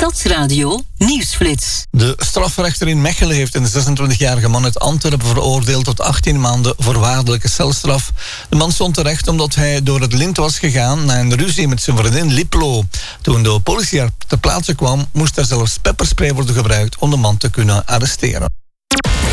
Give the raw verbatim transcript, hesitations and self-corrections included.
Stadsradio Nieuwsflits. De strafrechter in Mechelen heeft een zesentwintigjarige man uit Antwerpen veroordeeld tot achttien maanden voorwaardelijke celstraf. De man stond terecht omdat hij door het lint was gegaan na een ruzie met zijn vriendin Liplo. Toen de politie ter plaatse kwam, moest er zelfs pepperspray worden gebruikt om de man te kunnen arresteren.